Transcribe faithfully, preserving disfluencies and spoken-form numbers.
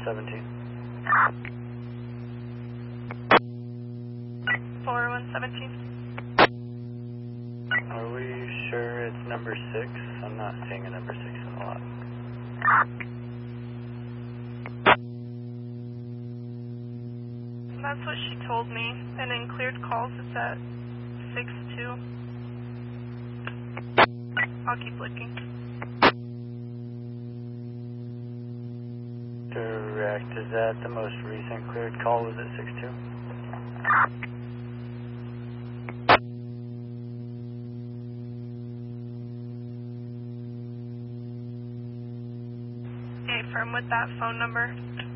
seventeen. four one seventeen. Are we sure it's number six? I'm not seeing a number six in the lot. That's what she told me, and in cleared calls it's at six two. I'll keep looking. Correct. Is that the most recent cleared call? Was it six two? Okay, firm with that phone number.